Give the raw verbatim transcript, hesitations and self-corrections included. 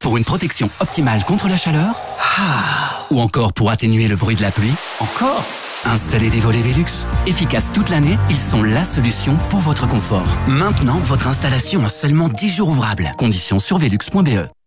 Pour une protection optimale contre la chaleur. Ah. Ou encore pour atténuer le bruit de la pluie. Encore. Installez des volets Velux. Efficaces toute l'année, ils sont la solution pour votre confort. Maintenant, votre installation en seulement dix jours ouvrables. Conditions sur velux point b e.